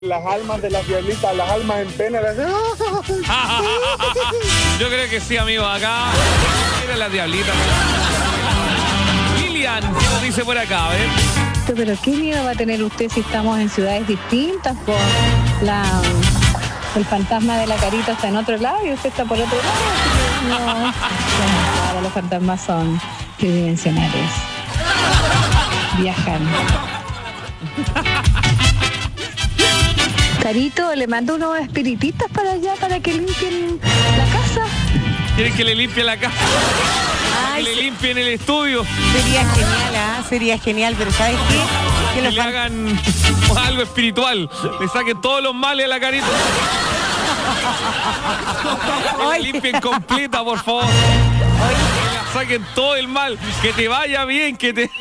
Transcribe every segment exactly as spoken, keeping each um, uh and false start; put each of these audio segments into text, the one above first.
Las almas de las diablitas, las almas en pena. Las... Yo creo que sí, amigo. Acá eran las diablitas. Lilian, ¿qué nos dice por acá? A ver. Pero qué miedo va a tener usted si estamos en ciudades distintas, por la el fantasma de la carita está en otro lado y usted está por otro lado. No, no, claro, los fantasmas son tridimensionales. Viajan. Carito, le mando unos espiritistas para allá para que limpien la casa. ¿Quieren que le limpie la casa? Ay, que le sí. limpien el estudio. Sería genial, ¿ah? Sería genial, pero ¿sabes qué? Que Que los le fan- hagan algo espiritual. Le saquen todos los males a la carita. Que la Ay. limpien completa, por favor. Oye, Que la saquen todo el mal. Que te vaya bien, que te...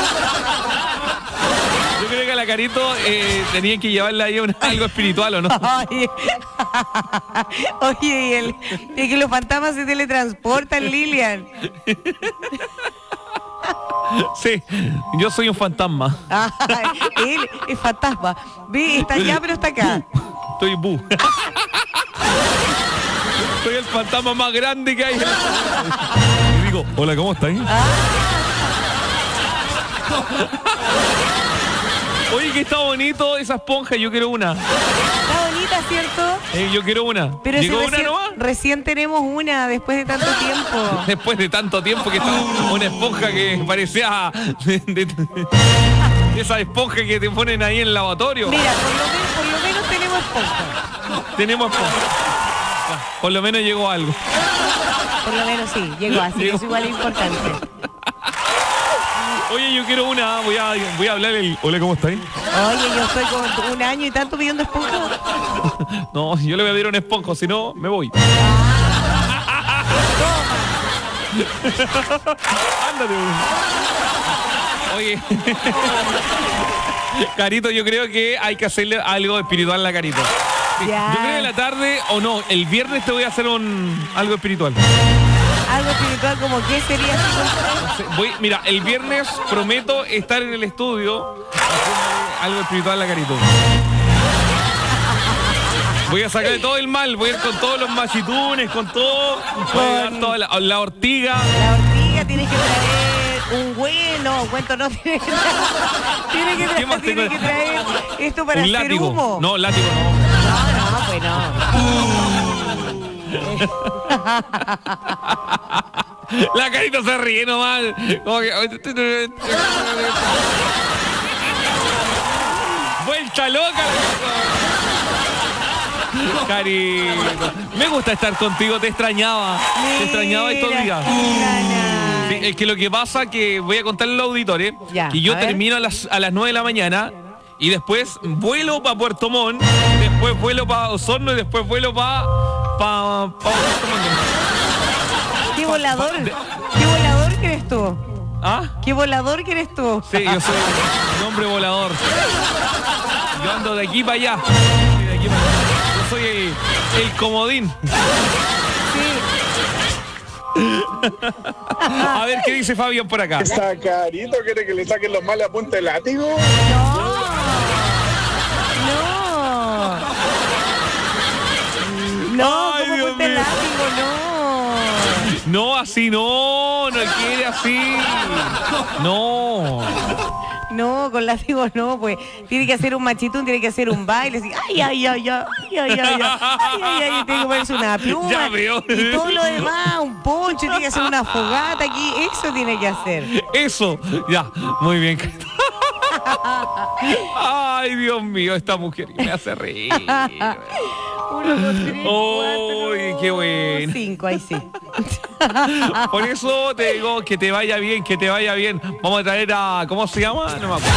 Yo creo que a la Carito eh, tenían que llevarle ahí un- algo espiritual, ¿o no? oye, oye, y, el, y que los fantasmas se teletransportan, Lilian. Sí, yo soy un fantasma. Ay, él es fantasma. Ve, está allá, pero está acá. Estoy bu. Soy el fantasma más grande que hay. en la- Y digo, hola, ¿cómo estáis? Oye, que está bonito esa esponja, yo quiero una. Está bonita, ¿cierto? Eh, yo quiero una. Pero si ¿Llegó una recién, nomás? recién tenemos una después de tanto tiempo. Después de tanto tiempo que estaba una esponja que parecía de, de- de esa esponja que te ponen ahí en el lavatorio. Mira, por lo menos, por lo menos tenemos esponja. Tenemos esponja. Ya, por lo menos llegó algo. Por lo menos sí, llegó así, Llegó. eso igual es importante. Oye, yo quiero una, voy a, voy a hablar el... Hola, ¿cómo estáis? Oye, yo estoy con un año y tanto pidiendo esponja. No, yo le voy a pedir un esponjo, si no, me voy. Ándate. Oye. Carito, yo creo que hay que hacerle algo espiritual a la Carito. Sí, Ya. yo creo que en la tarde, o no, el viernes te voy a hacer un algo espiritual. Algo espiritual como qué sería así con- Sí, Voy, mira, el viernes prometo estar en el estudio haciéndole algo espiritual a la Carito. Voy a sacar todo el mal, voy a ir con todos los machitunes, con todo, voy a dar toda la, la ortiga. La ortiga tienes que traer un bueno, un cuento no tiene que traer, tiene que ¿Qué traer, más tiene tengo? que traer esto para Un hacer látigo. humo. No, látigo no. no, no, pues no. La Carito se ríe nomás. Como que... Vuelta loca. Carito. Me gusta estar contigo, te extrañaba. Te extrañaba estos Mira, días. Nana. Sí, es que lo que pasa que voy a contarle a los auditores Ya, que yo a ver. termino a las, a las nueve de la mañana y después vuelo para Puerto Montt, después vuelo para Osorno y después vuelo para pa, pa Puerto Montt. ¿Qué volador? de- ¿Qué volador que eres tú? ¿Ah? ¿Qué volador que eres tú? Sí, yo soy un hombre volador. Yo ando de aquí para allá. Sí, de aquí para allá. Yo soy el, el comodín. A ver qué dice Fabián por acá. Esa Carito quiere que le saquen los males a punta de látigo. No. No. No, Ay, ¿cómo Dios ponte el mío. látigo? No. No, así no, no quiere así. No. No, con látigo no, pues. Tiene que hacer un machitún, tiene que hacer un baile, así, ay, ay, ay, ay, ay, ay, ay, ay, ay, ay, ay, tiene que ponerse una pluma. Ya veo. Y todo lo demás, un poncho, tiene que hacer una fogata aquí, eso tiene que hacer. Eso, ya, muy bien. Ay, Dios mío, esta mujer que me hace reír. Uno, dos, tres, cuatro, Uy, qué bueno. cinco, ahí sí. Por eso te digo que te vaya bien, que te vaya bien. Vamos a traer a, ¿cómo se llama? No me acuerdo.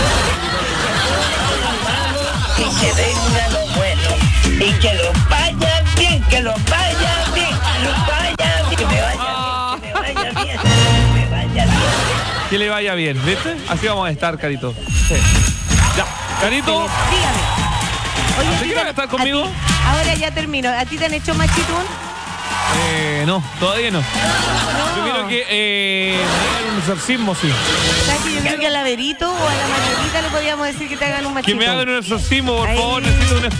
Y que venga lo bueno, y que lo vaya bien, que lo vaya bien, que lo vaya bien, que me vaya bien, que me vaya bien, que me vaya bien. Que le vaya bien, ¿viste? Así vamos a estar, Carito. Sí. Ya, Carito, Dígame. Oye, ¿te ¿a ti quieres te- estar a conmigo? ti- ahora ya termino. ¿A ti te han hecho machitún? Eh, no, todavía no. Yo quiero que eh, me hagan un exorcismo, sí. ¿Sabes que yo creo que a la Verito o a la Margarita le podíamos decir que te hagan un machito? Que me hagan un exorcismo, por Ahí. favor, necesito un